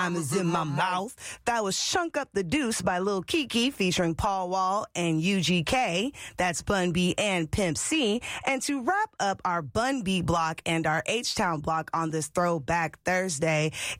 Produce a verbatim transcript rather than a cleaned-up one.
Is in my mouth. That was Shunk Up the Deuce by Lil Kiki featuring Paul Wall and U G K. That's Bun B and Pimp C. And to wrap up our Bun B block and our H-Town block on this Throwback Thursday,